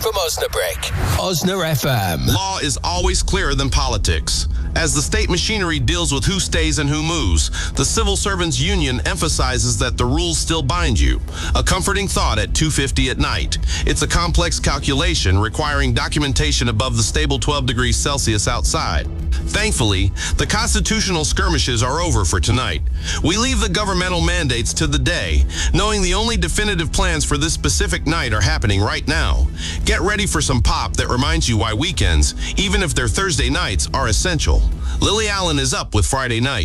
from Osnabrück. Osna FM. Law is always clearer than politics. As the state machinery deals with who stays and who moves, the Civil Servants Union emphasizes that the rules still bind you. A comforting thought at 2:50 at night. It's a complex calculation requiring documentation above the stable 12 degrees Celsius outside. Thankfully, the constitutional skirmishes are over for tonight. We leave the governmental mandates to the day, knowing the only definitive plans for this specific night are happening right now. Get ready for some pop that reminds you why weekends, even if they're Thursday nights, are essential. Lily Allen is up with Friday Night.